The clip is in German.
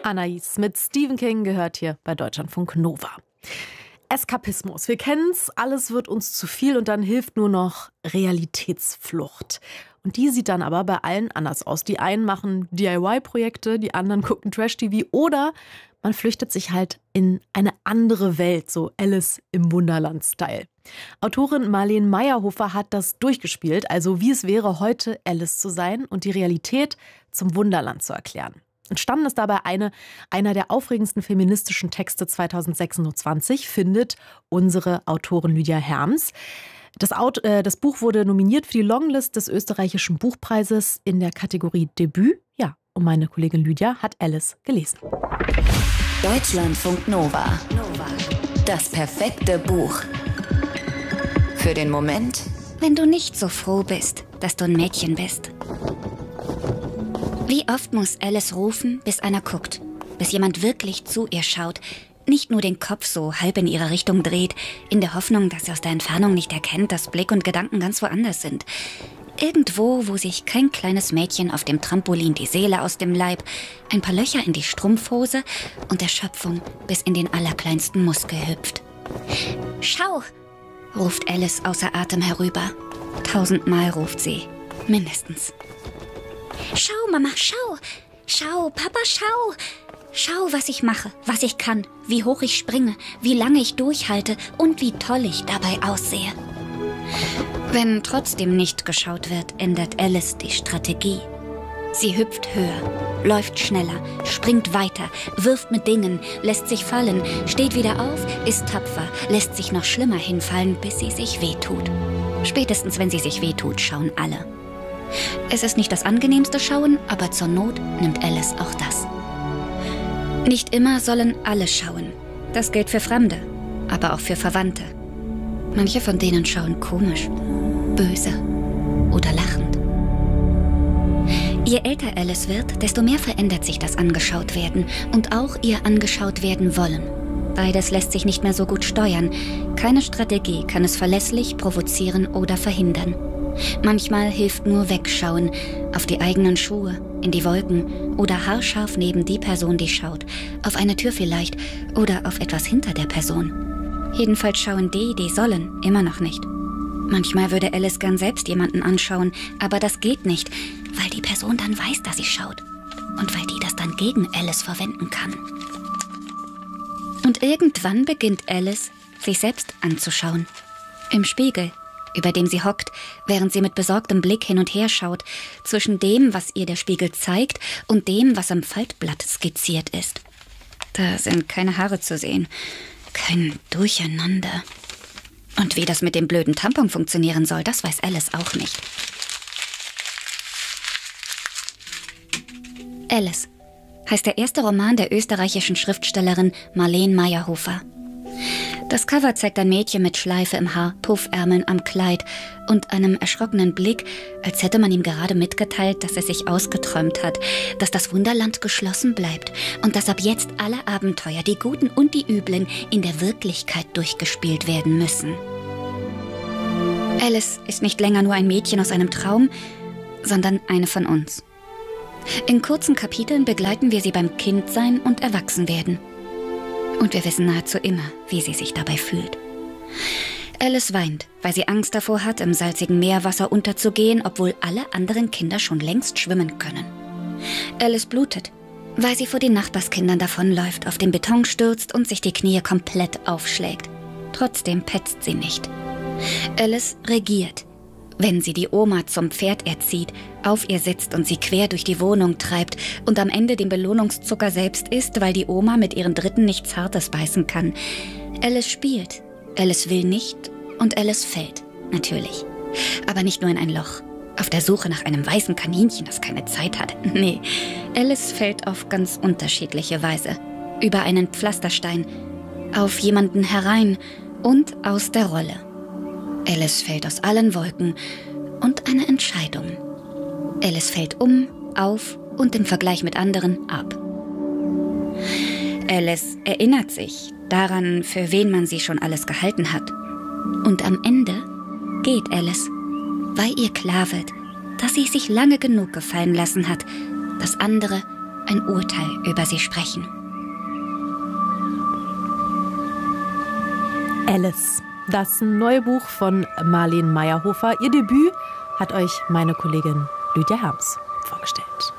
Anais mit Stephen King gehört hier bei Deutschlandfunk Nova. Eskapismus. Wir kennen's, alles wird uns zu viel und dann hilft nur noch Realitätsflucht. Und die sieht dann aber bei allen anders aus. Die einen machen DIY-Projekte, die anderen gucken Trash-TV oder man flüchtet sich halt in eine andere Welt, so Alice im Wunderland-Style. Autorin Marleen Meyerhofer hat das durchgespielt, also wie es wäre, heute Alice zu sein und die Realität zum Wunderland zu erklären. Entstanden ist dabei einer der aufregendsten feministischen Texte 2026, findet unsere Autorin Lydia Herms. Das Buch wurde nominiert für die Longlist des österreichischen Buchpreises in der Kategorie Debüt. Ja, und meine Kollegin Lydia hat Alice gelesen. Deutschlandfunk Nova. Das perfekte Buch. Für den Moment, wenn du nicht so froh bist, dass du ein Mädchen bist. Wie oft muss Alice rufen, bis einer guckt, bis jemand wirklich zu ihr schaut, nicht nur den Kopf so halb in ihre Richtung dreht, in der Hoffnung, dass sie aus der Entfernung nicht erkennt, dass Blick und Gedanken ganz woanders sind. Irgendwo, wo sich kein kleines Mädchen auf dem Trampolin die Seele aus dem Leib, ein paar Löcher in die Strumpfhose und Erschöpfung bis in den allerkleinsten Muskel hüpft. »Schau«, ruft Alice außer Atem herüber. 1000-mal ruft sie, mindestens. »Schau, Mama, schau! Schau, Papa, schau! Schau, was ich mache, was ich kann, wie hoch ich springe, wie lange ich durchhalte und wie toll ich dabei aussehe.« Wenn trotzdem nicht geschaut wird, ändert Alice die Strategie. Sie hüpft höher, läuft schneller, springt weiter, wirft mit Dingen, lässt sich fallen, steht wieder auf, ist tapfer, lässt sich noch schlimmer hinfallen, bis sie sich wehtut. Spätestens, wenn sie sich wehtut, schauen alle. Es ist nicht das angenehmste Schauen, aber zur Not nimmt Alice auch das. Nicht immer sollen alle schauen. Das gilt für Fremde, aber auch für Verwandte. Manche von denen schauen komisch, böse oder lachend. Je älter Alice wird, desto mehr verändert sich das Angeschaut-Werden und auch ihr Angeschaut-Werden-Wollen. Beides lässt sich nicht mehr so gut steuern. Keine Strategie kann es verlässlich provozieren oder verhindern. Manchmal hilft nur Wegschauen, auf die eigenen Schuhe, in die Wolken oder haarscharf neben die Person, die schaut, auf eine Tür vielleicht oder auf etwas hinter der Person. Jedenfalls schauen die sollen, immer noch nicht. Manchmal würde Alice gern selbst jemanden anschauen, aber das geht nicht, weil die Person dann weiß, dass sie schaut und weil die das dann gegen Alice verwenden kann. Und irgendwann beginnt Alice, sich selbst anzuschauen. Im Spiegel, über dem sie hockt, während sie mit besorgtem Blick hin und her schaut, zwischen dem, was ihr der Spiegel zeigt, und dem, was am Faltblatt skizziert ist. Da sind keine Haare zu sehen, kein Durcheinander. Und wie das mit dem blöden Tampon funktionieren soll, das weiß Alice auch nicht. Alice heißt der erste Roman der österreichischen Schriftstellerin Marleen Meyerhofer. Das Cover zeigt ein Mädchen mit Schleife im Haar, Puffärmeln am Kleid und einem erschrockenen Blick, als hätte man ihm gerade mitgeteilt, dass es sich ausgeträumt hat, dass das Wunderland geschlossen bleibt und dass ab jetzt alle Abenteuer, die guten und die üblen, in der Wirklichkeit durchgespielt werden müssen. Alice ist nicht länger nur ein Mädchen aus einem Traum, sondern eine von uns. In kurzen Kapiteln begleiten wir sie beim Kindsein und Erwachsenwerden. Und wir wissen nahezu immer, wie sie sich dabei fühlt. Alice weint, weil sie Angst davor hat, im salzigen Meerwasser unterzugehen, obwohl alle anderen Kinder schon längst schwimmen können. Alice blutet, weil sie vor den Nachbarskindern davonläuft, auf den Beton stürzt und sich die Knie komplett aufschlägt. Trotzdem petzt sie nicht. Alice regiert, wenn sie die Oma zum Pferd erzieht, auf ihr sitzt und sie quer durch die Wohnung treibt und am Ende den Belohnungszucker selbst isst, weil die Oma mit ihren Dritten nichts Hartes beißen kann. Alice spielt, Alice will nicht und Alice fällt, natürlich. Aber nicht nur in ein Loch, auf der Suche nach einem weißen Kaninchen, das keine Zeit hat. Nee, Alice fällt auf ganz unterschiedliche Weise. Über einen Pflasterstein, auf jemanden herein und aus der Rolle. Alice fällt aus allen Wolken und eine Entscheidung. Alice fällt auf und im Vergleich mit anderen ab. Alice erinnert sich daran, für wen man sie schon alles gehalten hat. Und am Ende geht Alice, weil ihr klar wird, dass sie sich lange genug gefallen lassen hat, dass andere ein Urteil über sie sprechen. Alice, das neue Buch von Marleen Meyerhofer. Ihr Debüt hat euch meine Kollegin Lydia Herms vorgestellt.